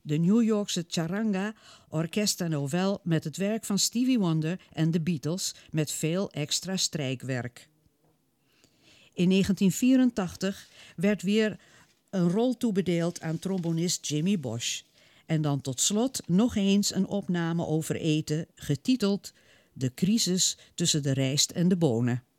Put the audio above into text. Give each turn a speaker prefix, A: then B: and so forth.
A: de New Yorkse Charanga Orquesta Novell met het werk van Stevie Wonder en de Beatles met veel extra strijkwerk. In 1984 werd weer een rol toebedeeld aan trombonist Jimmy Bosch. En dan tot slot nog eens een opname over eten, getiteld De crisis tussen de rijst en de bonen.